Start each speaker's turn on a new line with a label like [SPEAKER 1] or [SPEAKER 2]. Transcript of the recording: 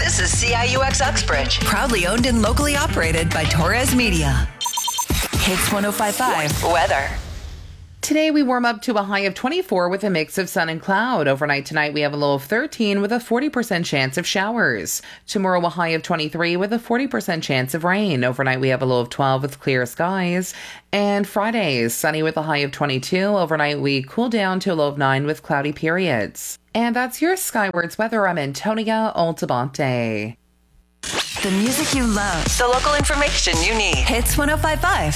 [SPEAKER 1] This is CIUX Uxbridge. Proudly owned and locally operated by Torres Media. Hits 105.5 weather.
[SPEAKER 2] Today we warm up to a high of 24 with a mix of sun and cloud. Overnight tonight we have a low of 13 with a 40% chance of showers. Tomorrow a high of 23 with a 40% chance of rain. Overnight we have a low of 12 with clear skies. And Friday is sunny with a high of 22. Overnight we cool down to a low of 9 with cloudy periods. And that's your Skywards weather. I'm Antonia Altabonte.
[SPEAKER 1] The music you love. The local information you need. Hits 105.5.